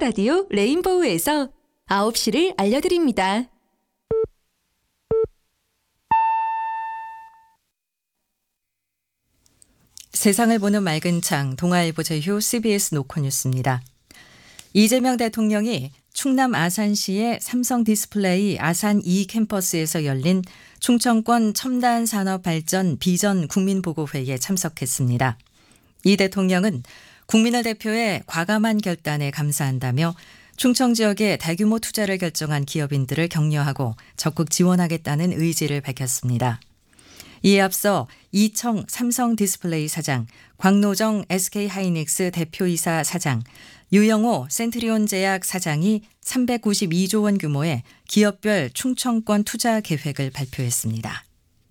라디오 레인보우에서 9시를 알려드립니다. 세상을 보는 맑은 창, 동아일보 제휴 CBS 노컷뉴스입니다. 이재명 대통령이 충남 아산시의 삼성 디스플레이 아산 2 캠퍼스에서 열린 충청권 첨단 산업 발전 비전 국민보고회의에 참석했습니다. 이 대통령은 국민을 대표해 과감한 결단에 감사한다며 충청 지역에 대규모 투자를 결정한 기업인들을 격려하고 적극 지원하겠다는 의지를 밝혔습니다. 이에 앞서 이청 삼성 디스플레이 사장, 광노정 SK하이닉스 대표이사 사장, 유영호 센트리온 제약 사장이 392조 원 규모의 기업별 충청권 투자 계획을 발표했습니다.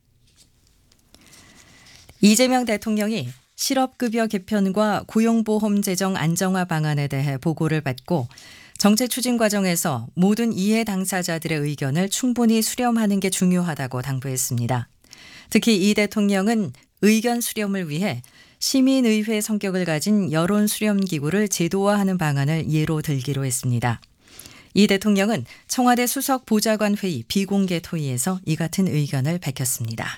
이재명 대통령이 실업급여 개편과 고용보험 재정 안정화 방안에 대해 보고를 받고 정책 추진 과정에서 모든 이해 당사자들의 의견을 충분히 수렴하는 게 중요하다고 당부했습니다. 특히 이 대통령은 의견 수렴을 위해 시민의회 성격을 가진 여론 수렴 기구를 제도화하는 방안을 예로 들기로 했습니다. 이 대통령은 청와대 수석 보좌관 회의 비공개 토의에서 이 같은 의견을 밝혔습니다.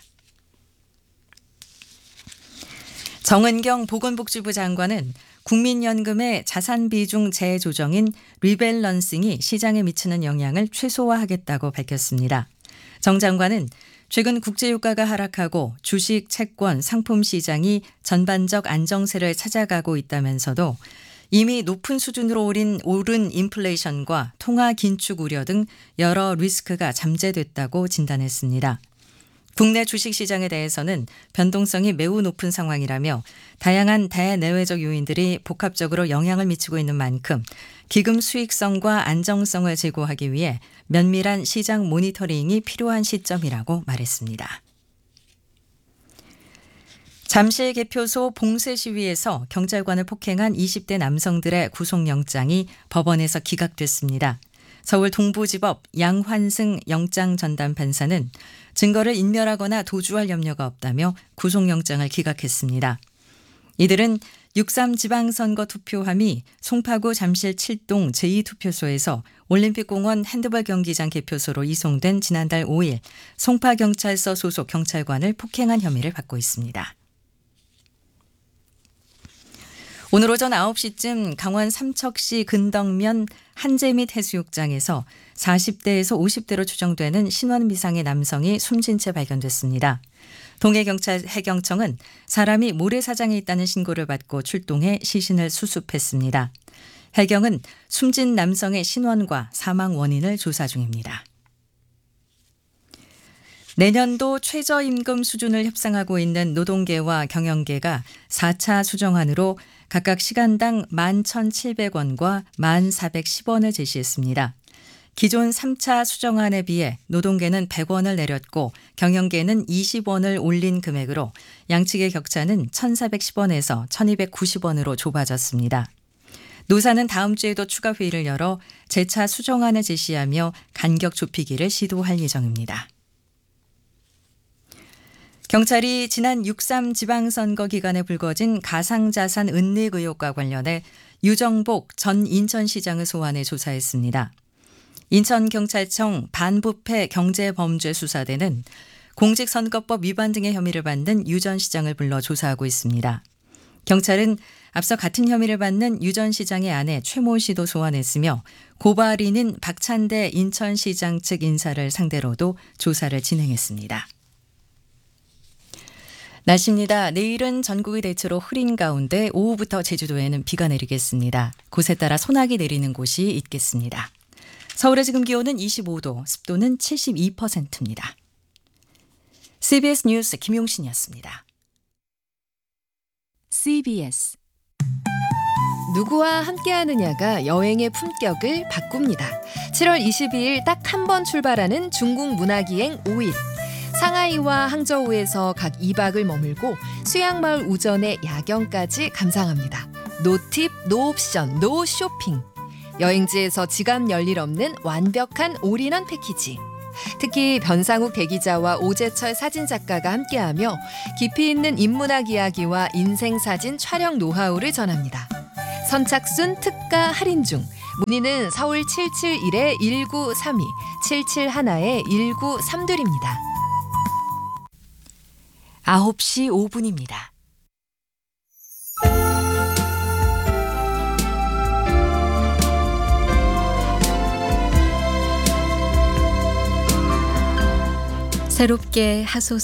정은경 보건복지부 장관은 국민연금의 자산 비중 재조정인 리밸런싱이 시장에 미치는 영향을 최소화하겠다고 밝혔습니다. 정 장관은 최근 국제유가가 하락하고 주식, 채권, 상품 시장이 전반적 안정세를 찾아가고 있다면서도 이미 높은 수준으로 오른 인플레이션과 통화 긴축 우려 등 여러 리스크가 잠재됐다고 진단했습니다. 국내 주식시장에 대해서는 변동성이 매우 높은 상황이라며 다양한 대내외적 요인들이 복합적으로 영향을 미치고 있는 만큼 기금 수익성과 안정성을 제고하기 위해 면밀한 시장 모니터링이 필요한 시점이라고 말했습니다. 잠실 개표소 봉쇄 시위에서 경찰관을 폭행한 20대 남성들의 구속영장이 법원에서 기각됐습니다. 서울 동부지법 양환승 영장 전담 판사는 증거를 인멸하거나 도주할 염려가 없다며 구속영장을 기각했습니다. 이들은 6.3 지방선거 투표함이 송파구 잠실 7동 제2투표소에서 올림픽공원 핸드볼 경기장 개표소로 이송된 지난달 5일 송파경찰서 소속 경찰관을 폭행한 혐의를 받고 있습니다. 오늘 오전 9시쯤 강원 삼척시 근덕면 한재밑 해수욕장에서 40대에서 50대로 추정되는 신원미상의 남성이 숨진 채 발견됐습니다. 동해경찰 해경청은 사람이 모래사장에 있다는 신고를 받고 출동해 시신을 수습했습니다. 해경은 숨진 남성의 신원과 사망 원인을 조사 중입니다. 내년도 최저임금 수준을 협상하고 있는 노동계와 경영계가 4차 수정안으로 각각 시간당 11,700원과 1,410원을 제시했습니다. 기존 3차 수정안에 비해 노동계는 100원을 내렸고 경영계는 20원을 올린 금액으로 양측의 격차는 1,410원에서 1,290원으로 좁아졌습니다. 노사는 다음 주에도 추가 회의를 열어 재차 수정안을 제시하며 간격 좁히기를 시도할 예정입니다. 경찰이 지난 6.3 지방선거 기간에 불거진 가상자산 은닉 의혹과 관련해 유정복 전 인천시장을 소환해 조사했습니다. 인천경찰청 반부패 경제범죄수사대는 공직선거법 위반 등의 혐의를 받는 유 전 시장을 불러 조사하고 있습니다. 경찰은 앞서 같은 혐의를 받는 유 전 시장의 아내 최모 씨도 소환했으며 고발인인 박찬대 인천시장 측 인사를 상대로도 조사를 진행했습니다. 날씨입니다. 내일은 전국이 대체로 흐린 가운데 오후부터 제주도에는 비가 내리겠습니다. 곳에 따라 소나기 내리는 곳이 있겠습니다. 서울의 지금 기온은 25도, 습도는 72%입니다. CBS 뉴스 김용신이었습니다. CBS 누구와 함께하느냐가 여행의 품격을 바꿉니다. 7월 22일 딱 한 번 출발하는 중국 문화기행 5일. 상하이와 항저우에서 각 2박을 머물고 수양마을 우전의 야경까지 감상합니다. 노팁, 노옵션, 노쇼핑. 여행지에서 지갑 열일 없는 완벽한 올인원 패키지. 특히 변상욱 대기자와 오재철 사진작가가 함께하며 깊이 있는 인문학 이야기와 인생사진 촬영 노하우를 전합니다. 선착순 특가 할인 중 문의는 서울 771-1932, 771-1932입니다. 9시 5분입니다. 새롭게 하소서.